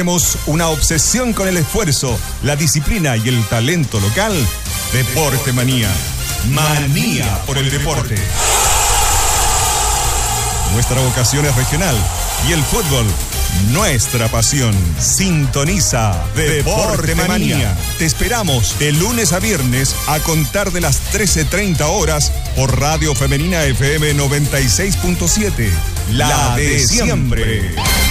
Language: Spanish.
Tenemos una obsesión con el esfuerzo, la disciplina y el talento local. Deporte Manía. Manía por el deporte. Nuestra vocación es regional y el fútbol, nuestra pasión. Sintoniza Deporte Manía. Te esperamos de lunes a viernes a contar de las 13:30 horas por Radio Femenina FM 96.7. La de siempre.